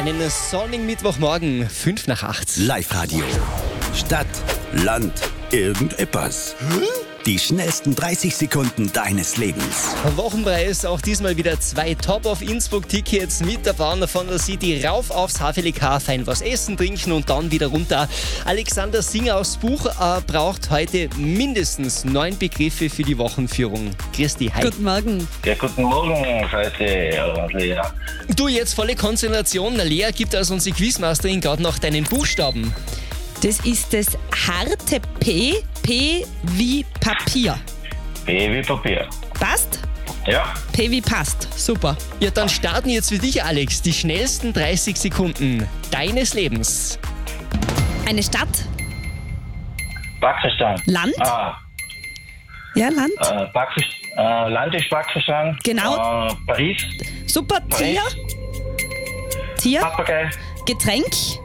Einen sonnigen Mittwochmorgen, 5 nach 8. Live-Radio. Stadt, Land, irgendetwas. Die schnellsten 30 Sekunden deines Lebens. Wochenpreis, auch diesmal wieder 2 Top of Innsbruck-Tickets mit der Bahn von der City rauf aufs HVLK, fein was essen, trinken und dann wieder runter. Alexander Singer aus Buch braucht heute mindestens 9 Begriffe für die Wochenführung. Christi, hi. Guten Morgen. Ja, guten Morgen, heute, Lea. Du, jetzt volle Konzentration. Lea gibt als unsere Quizmasterin gerade noch deinen Buchstaben. Das ist das harte P. P wie Papier. P wie Papier. Passt? Ja, P wie passt. Super. Ja, dann starten jetzt für dich, Alex, die schnellsten 30 Sekunden deines Lebens. Eine Stadt. Backverstand. Land? Ja, Land. Land ist Backverstand. Genau. Paris. Super. Tier. Paris. Tier. Papagei. Getränk.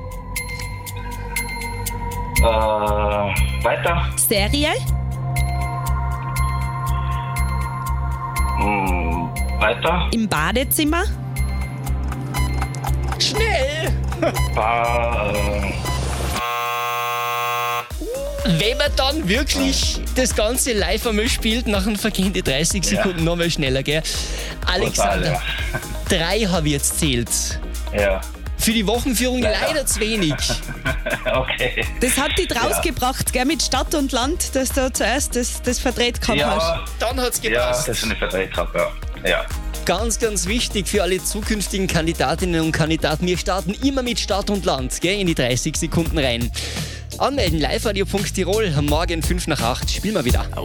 Weiter. Serie. Weiter. Im Badezimmer. Schnell! Wenn man dann wirklich das Ganze live einmal spielt, nach einem Vergehen die 30 Sekunden nochmal schneller, gell? Alexander, Total, 3 habe ich jetzt zählt. ja. Für die Wochenführung leider zu wenig. Okay. Das hat dich rausgebracht, gell, mit Stadt und Land, dass du zuerst das verdreht gehabt hast. Ja, Dann hat's ja, gepasst. das ist eine verdreht habe, ja. Ja. Ganz, ganz wichtig für alle zukünftigen Kandidatinnen und Kandidaten. Wir starten immer mit Stadt und Land, gell, in die 30 Sekunden rein. Anmelden, liveradio.tirol, morgen 5 nach 8. Spielen wir wieder.